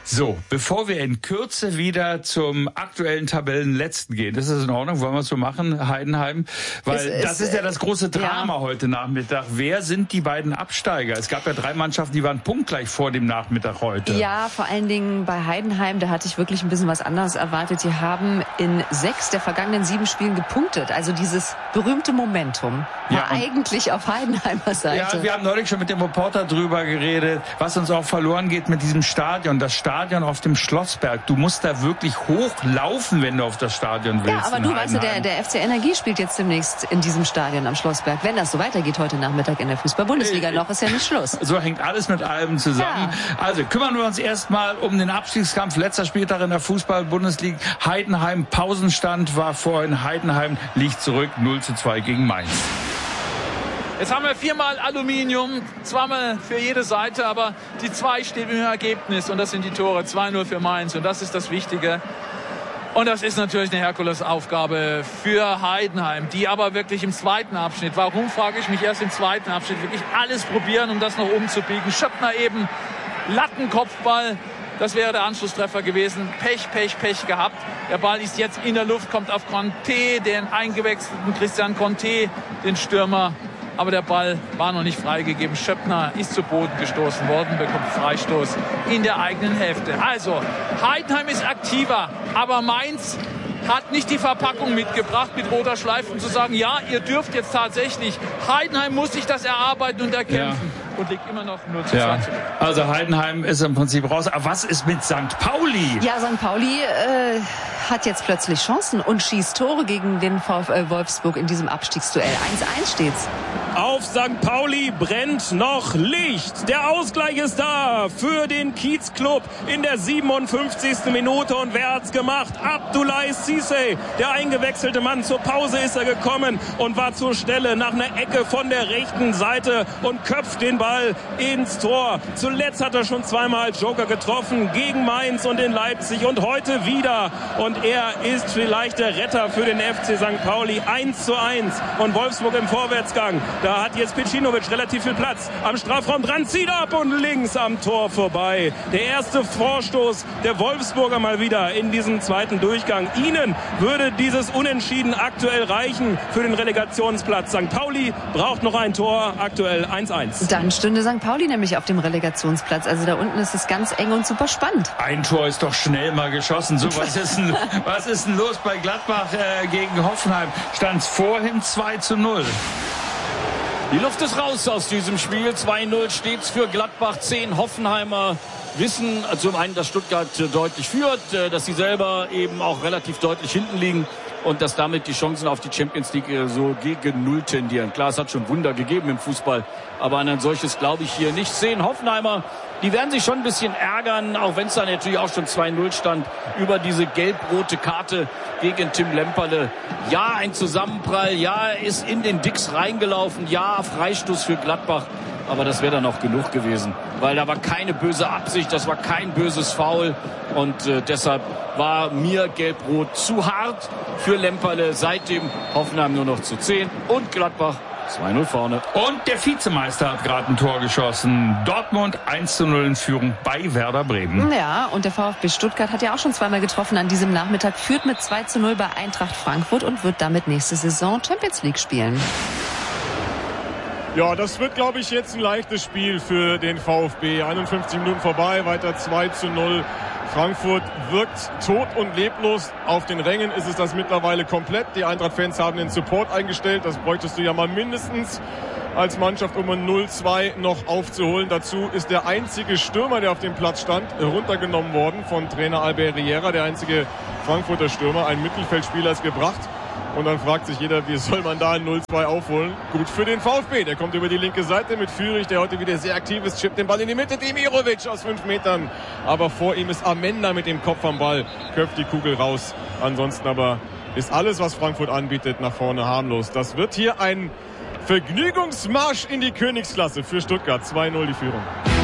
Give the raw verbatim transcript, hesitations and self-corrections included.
So, bevor wir in Kürze wieder zum aktuellen Tabellenletzten gehen, das ist in Ordnung, wollen wir es so machen, Heidenheim? Weil es, das es, ist ja das große Drama ja. heute Nachmittag. Wer sind die beiden Absteiger? Es gab ja drei Mannschaften, die waren punktgleich vor dem Nachmittag heute. Ja, vor allen Dingen bei Heidenheim, da hatte ich wirklich ein bisschen was anderes erwartet. Die haben in sechs der vergangenen sieben Spielen gepunktet. Also dieses berühmte Momentum war ja, eigentlich auf Heidenheimer Seite. Ja, wir haben neulich schon mit dem Reporter drüber geredet, was uns auch verloren geht mit diesem Stadion. Das Stadion auf dem Schlossberg. Du musst da wirklich hochlaufen, wenn du auf das Stadion willst. Ja, aber du weißt ja, der, der F C Energie spielt jetzt demnächst in diesem Stadion am Schlossberg. Wenn das so weitergeht heute Nachmittag in der Fußball-Bundesliga, noch ist ja nicht Schluss. So hängt alles mit allem zusammen. Ja. Also kümmern wir uns erstmal um den Abstiegskampf. Letzter Spieltag in der Fußball-Bundesliga. Heidenheim, Pausenstand war vorhin. Heidenheim liegt zurück, null zu zwei gegen Mainz. Jetzt haben wir viermal Aluminium, zweimal für jede Seite, aber die zwei steht im Ergebnis und das sind die Tore, zwei null für Mainz und das ist das Wichtige. Und das ist natürlich eine Herkulesaufgabe für Heidenheim, die aber wirklich im zweiten Abschnitt, warum frage ich mich erst im zweiten Abschnitt, wirklich alles probieren, um das noch umzubiegen. Schöppner eben, Lattenkopfball, das wäre der Anschlusstreffer gewesen. Pech, Pech, Pech gehabt. Der Ball ist jetzt in der Luft, kommt auf Conte, den eingewechselten Christian Conte, den Stürmer. Aber der Ball war noch nicht freigegeben. Schöppner ist zu Boden gestoßen worden, bekommt Freistoß in der eigenen Hälfte. Also, Heidenheim ist aktiver, aber Mainz hat nicht die Verpackung mitgebracht mit roter Schleife, um zu sagen, ja, ihr dürft jetzt tatsächlich. Heidenheim muss sich das erarbeiten und erkämpfen. Ja. Und liegt immer noch null zu zwei. Also Heidenheim ist im Prinzip raus. Aber was ist mit Sankt Pauli? Ja, Sankt Pauli äh, hat jetzt plötzlich Chancen und schießt Tore gegen den VfL Wolfsburg in diesem Abstiegsduell. eins eins steht's. Auf Sankt Pauli brennt noch Licht. Der Ausgleich ist da für den Kiezclub in der siebenundfünfzigsten Minute. Und wer hat's gemacht? Abdoulaye Cissé, der eingewechselte Mann. Zur Pause ist er gekommen und war zur Stelle nach einer Ecke von der rechten Seite und köpft den Ball ins Tor. Zuletzt hat er schon zweimal als Joker getroffen gegen Mainz und in Leipzig und heute wieder. Und er ist vielleicht der Retter für den F C Sankt Pauli. eins zu eins und Wolfsburg im Vorwärtsgang. Da hat jetzt Pecinovic relativ viel Platz am Strafraum dran, zieht ab und links am Tor vorbei. Der erste Vorstoß der Wolfsburger mal wieder in diesem zweiten Durchgang. Ihnen würde dieses Unentschieden aktuell reichen für den Relegationsplatz. Sankt Pauli braucht noch ein Tor, aktuell eins eins. Dann stünde Sankt Pauli nämlich auf dem Relegationsplatz. Also da unten ist es ganz eng und super spannend. Ein Tor ist doch schnell mal geschossen. So, was ist denn, was ist denn los bei Gladbach äh, gegen Hoffenheim? Stand es vorhin zwei zu null. Die Luft ist raus aus diesem Spiel. zwei null steht's für Gladbach. Zehn Hoffenheimer wissen zum einen, dass Stuttgart deutlich führt, dass sie selber eben auch relativ deutlich hinten liegen und dass damit die Chancen auf die Champions League so gegen Null tendieren. Klar, es hat schon Wunder gegeben im Fußball, aber an ein solches glaube ich hier nicht. Zehn Hoffenheimer, die werden sich schon ein bisschen ärgern, auch wenn es da natürlich auch schon zwei null stand, über diese gelb-rote Karte gegen Tim Lemperle. Ja, ein Zusammenprall, ja, er ist in den Dicks reingelaufen, ja, Freistoß für Gladbach. Aber das wäre dann auch genug gewesen, weil da war keine böse Absicht, das war kein böses Foul und äh, deshalb war mir Gelb-Rot zu hart für Lemperle. Seitdem Hoffenheim nur noch zu zehn und Gladbach zwei null vorne. Und der Vizemeister hat gerade ein Tor geschossen. Dortmund eins zu null in Führung bei Werder Bremen. Ja, und der VfB Stuttgart hat ja auch schon zweimal getroffen an diesem Nachmittag, führt mit zwei zu null bei Eintracht Frankfurt und wird damit nächste Saison Champions League spielen. Ja, das wird, glaube ich, jetzt ein leichtes Spiel für den VfB. einundfünfzig Minuten vorbei, weiter zwei zu null. Frankfurt wirkt tot und leblos. Auf den Rängen ist es das mittlerweile komplett. Die Eintracht-Fans haben den Support eingestellt. Das bräuchtest du ja mal mindestens als Mannschaft, um ein null zwei noch aufzuholen. Dazu ist der einzige Stürmer, der auf dem Platz stand, runtergenommen worden von Trainer Albert Riera. Der einzige Frankfurter Stürmer, ein Mittelfeldspieler, ist gebracht. Und dann fragt sich jeder, wie soll man da ein null zwei aufholen? Gut für den VfB. Der kommt über die linke Seite mit Führig, der heute wieder sehr aktiv ist, chippt den Ball in die Mitte. Demirovic aus fünf Metern. Aber vor ihm ist Amenda mit dem Kopf am Ball. Köpft die Kugel raus. Ansonsten aber ist alles, was Frankfurt anbietet, nach vorne harmlos. Das wird hier ein Vergnügungsmarsch in die Königsklasse für Stuttgart. zwei null die Führung.